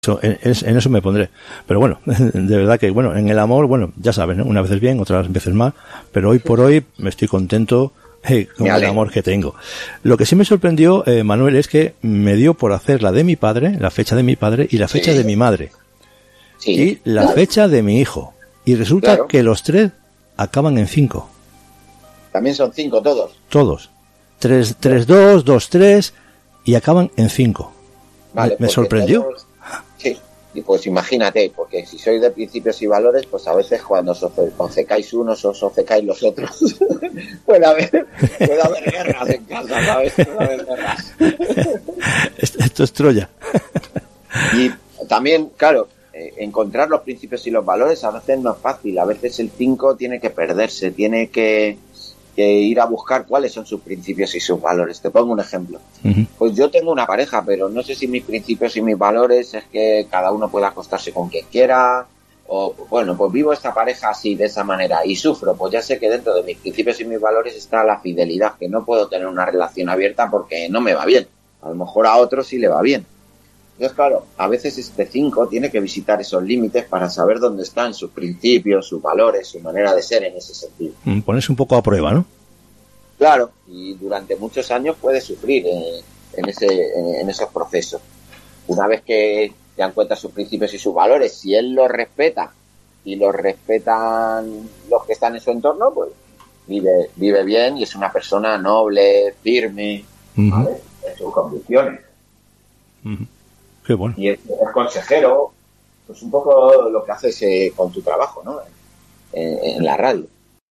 En eso me pondré. Pero bueno, de verdad que, bueno, en el amor, bueno, ya sabes, ¿no? Unas veces bien, otras veces mal, pero hoy por hoy me estoy contento con el amor que tengo. Lo que sí me sorprendió, Manuel, es que me dio por hacer la de mi padre, la fecha de mi padre y la fecha de mi madre. Y la fecha de mi hijo. Y resulta que los tres acaban en 5. También son 5 todos. Todos. 3-2, 2-3 y acaban en 5. Vale, me sorprendió. Sí, y pues imagínate, porque si sois de principios y valores, pues a veces cuando os obcecáis unos, os obcecáis los otros. puede haber guerras en casa, ¿sabes? Puede haber guerras. Esto es Troya. Y también, claro, encontrar los principios y los valores a veces no es fácil. A veces el 5 tiene que perderse, tiene que ir a buscar cuáles son sus principios y sus valores. Te pongo un ejemplo. Pues yo tengo una pareja, pero no sé si mis principios y mis valores es que cada uno pueda acostarse con quien quiera, o bueno, pues vivo esta pareja así, de esa manera, y sufro. Pues ya sé que dentro de mis principios y mis valores está la fidelidad, que no puedo tener una relación abierta porque no me va bien. A lo mejor a otro sí le va bien. Entonces, claro, a veces este 5 tiene que visitar esos límites para saber dónde están sus principios, sus valores, su manera de ser en ese sentido. Ponerse un poco a prueba, ¿no? Claro, y durante muchos años puede sufrir en esos procesos. Una vez que te dan cuenta sus principios y sus valores, si él los respeta y los respetan los que están en su entorno, pues vive bien y es una persona noble, firme, ¿vale? En sus convicciones. Qué bueno. Y es consejero, pues un poco lo que haces con tu trabajo, ¿no? En la radio.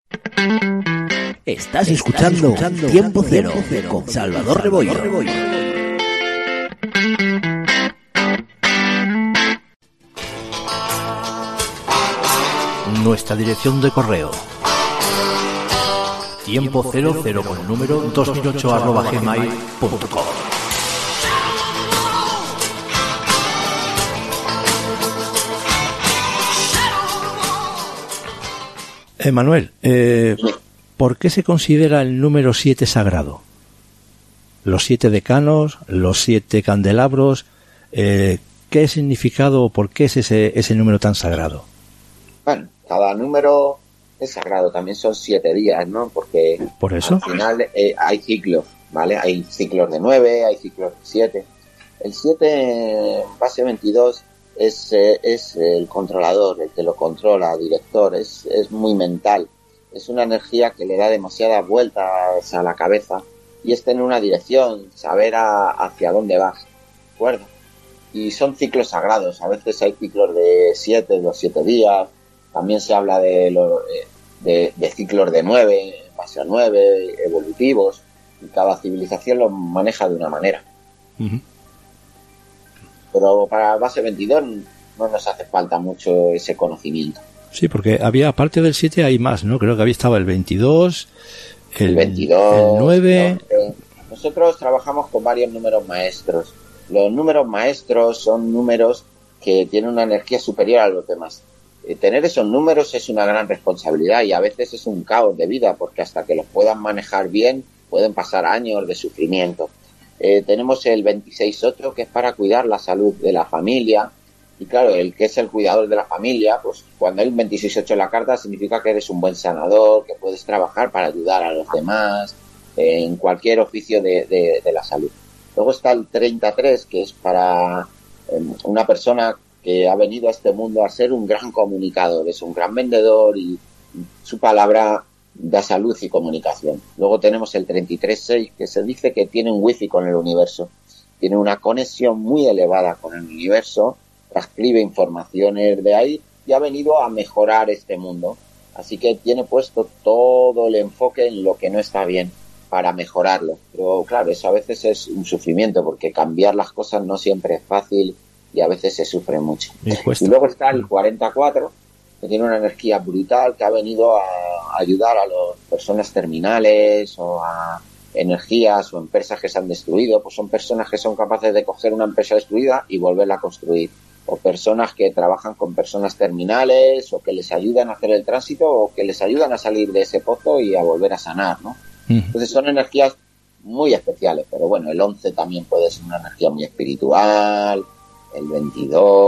Estás escuchando Tiempo Cero con Salvador Rebollo. Nuestra dirección de correo: tiempo00 con el número 2008@gmail.com. Manuel, ¿por qué se considera el número 7 sagrado? Los 7 decanos, los 7 candelabros, ¿qué significado o por qué es ese número tan sagrado? Bueno, cada número es sagrado, también son 7 días, ¿no? Porque ¿por eso? Al final hay ciclos, ¿vale? Hay ciclos de 9, hay ciclos de 7. El 7, base 22, es el controlador, el que lo controla, director, es muy mental. Es una energía que le da demasiadas vueltas a la cabeza y es tener una dirección, saber hacia dónde vas, ¿de acuerdo? Y son ciclos sagrados, a veces hay ciclos de 7, los 7 días, también se habla de ciclos de 9, base a 9, evolutivos, y cada civilización lo maneja de una manera. Pero para base 22 no nos hace falta mucho ese conocimiento. Sí, porque había, aparte del 7 hay más, ¿no? Creo que estaba el 22, el 22, el 9... Nosotros trabajamos con varios números maestros. Los números maestros son números que tienen una energía superior a los demás. Tener esos números es una gran responsabilidad y a veces es un caos de vida, porque hasta que los puedan manejar bien pueden pasar años de sufrimiento. Tenemos el 26-8, que es para cuidar la salud de la familia. Y claro, el que es el cuidador de la familia, pues cuando hay un 26-8 en la carta significa que eres un buen sanador, que puedes trabajar para ayudar a los demás en cualquier oficio de la salud. Luego está el 33, que es para una persona que ha venido a este mundo a ser un gran comunicador, es un gran vendedor y su palabra da salud y comunicación. Luego tenemos el 33-6, que se dice que tiene un wifi con el universo, tiene una conexión muy elevada con el universo, transcribe informaciones de ahí y ha venido a mejorar este mundo. Así que tiene puesto todo el enfoque en lo que no está bien para mejorarlo. Pero claro, eso a veces es un sufrimiento porque cambiar las cosas no siempre es fácil y a veces se sufre mucho. Y luego está el 44, que tiene una energía brutal, que ha venido a ayudar a las personas terminales o a energías o empresas que se han destruido. Pues son personas que son capaces de coger una empresa destruida y volverla a construir. O personas que trabajan con personas terminales o que les ayudan a hacer el tránsito o que les ayudan a salir de ese pozo y a volver a sanar, ¿no? Entonces son energías muy especiales, pero bueno, el 11 también puede ser una energía muy espiritual, el 22,